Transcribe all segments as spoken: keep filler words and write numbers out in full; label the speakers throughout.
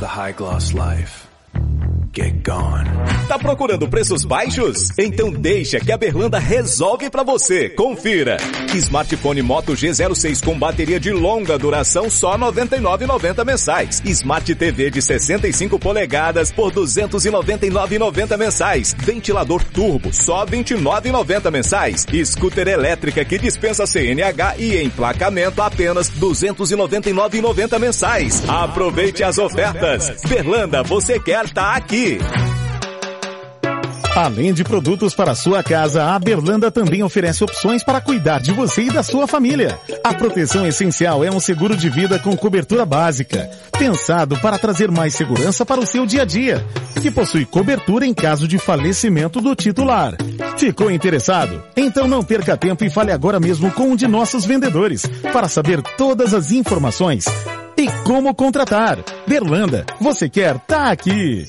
Speaker 1: the high gloss life. Get gone.
Speaker 2: Tá procurando preços baixos? Então deixa que a Berlanda resolve pra você. Confira. Smartphone Moto G zero seis com bateria de longa duração só noventa e nove reais e noventa centavos mensais. Smart T V de sessenta e cinco polegadas por duzentos e noventa e nove reais e noventa centavos mensais. Ventilador turbo só vinte e nove reais e noventa centavos mensais. Scooter elétrica que dispensa C N H e emplacamento apenas duzentos e noventa e nove reais e noventa centavos mensais. Aproveite as ofertas. Berlanda, você quer tá aqui.
Speaker 3: Além de produtos para a sua casa, a Berlanda também oferece opções para cuidar de você e da sua família. A Proteção Essencial é um seguro de vida com cobertura básica, pensado para trazer mais segurança para o seu dia a dia, que possui cobertura em caso de falecimento do titular. Ficou interessado? Então não perca tempo e fale agora mesmo com um de nossos vendedores para saber todas as informações e como contratar. Berlanda, você quer tá aqui.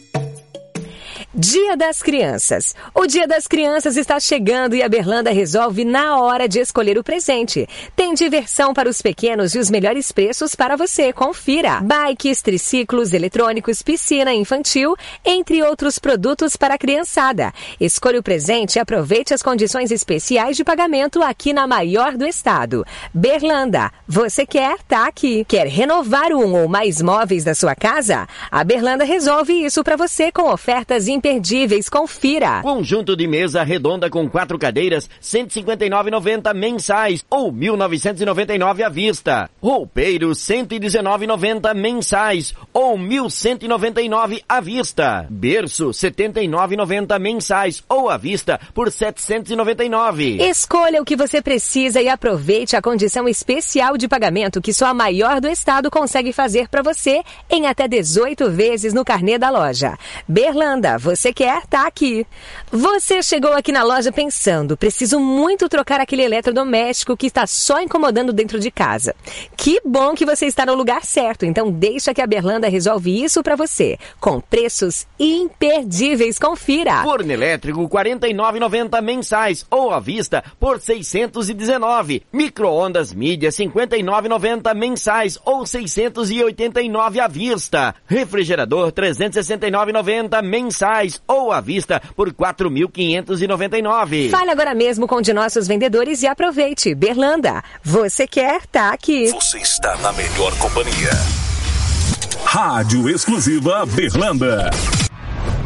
Speaker 4: Dia das Crianças. O Dia das Crianças está chegando e a Berlanda resolve na hora de escolher o presente. Tem diversão para os pequenos e os melhores preços para você. Confira. Bikes, triciclos, eletrônicos, piscina infantil, entre outros produtos para a criançada. Escolha o presente e aproveite as condições especiais de pagamento aqui na maior do estado. Berlanda, você quer? Tá aqui. Quer renovar um ou mais móveis da sua casa? A Berlanda resolve isso para você com ofertas imperdíveis. Imperdíveis, confira.
Speaker 5: Conjunto de mesa redonda com quatro cadeiras, cento e cinquenta e nove reais e noventa centavos mensais ou mil novecentos e noventa e nove reais à vista. Roupeiro, cento e dezenove reais e noventa centavos mensais ou mil cento e noventa e nove reais à vista. Berço, setenta e nove reais e noventa centavos mensais ou à vista por setecentos e noventa e nove reais.
Speaker 4: Escolha o que você precisa e aproveite a condição especial de pagamento que só a maior do estado consegue fazer para você em até dezoito vezes no carnê da loja. Berlanda, você Você quer? Tá aqui. Você chegou aqui na loja pensando, preciso muito trocar aquele eletrodoméstico que está só incomodando dentro de casa. Que bom que você está no lugar certo, então deixa que a Berlanda resolve isso para você, com preços imperdíveis. Confira.
Speaker 5: Forno elétrico, quarenta e nove reais e noventa centavos mensais ou à vista por seiscentos e dezenove reais. Micro-ondas mídia, cinquenta e nove reais e noventa centavos mensais ou seiscentos e oitenta e nove reais à vista. Refrigerador, trezentos e sessenta e nove reais e noventa centavos mensais ou à vista por quatro mil quinhentos e noventa e nove reais.
Speaker 4: Fale agora mesmo com um de nossos vendedores e aproveite. Berlanda, você quer? Tá aqui.
Speaker 6: Você está na melhor companhia. Rádio Exclusiva Berlanda.